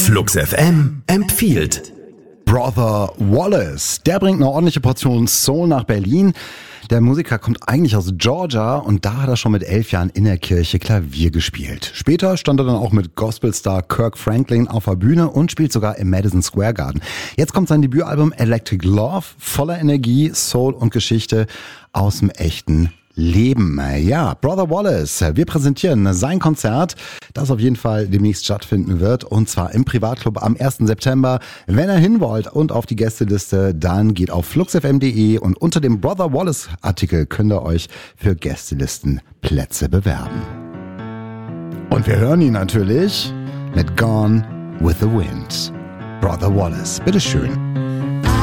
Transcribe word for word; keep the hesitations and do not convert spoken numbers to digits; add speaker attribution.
Speaker 1: Flux F M empfiehlt.
Speaker 2: Brother Wallace, der bringt eine ordentliche Portion Soul nach Berlin. Der Musiker kommt eigentlich aus Georgia und da hat er schon mit elf Jahren in der Kirche Klavier gespielt. Später stand er dann auch mit Gospelstar Kirk Franklin auf der Bühne und spielt sogar im Madison Square Garden. Jetzt kommt sein Debütalbum Electric Love, voller Energie, Soul und Geschichte aus dem echten Leben. Ja, Brother Wallace, wir präsentieren sein Konzert, das auf jeden Fall demnächst stattfinden wird, und zwar im Privatclub am ersten September. Wenn ihr hin wollt und auf die Gästeliste, dann geht auf flux f m punkt de und unter dem Brother Wallace Artikel könnt ihr euch für Gästelistenplätze bewerben. Und wir hören ihn natürlich mit Gone with the Wind. Brother Wallace, bitteschön.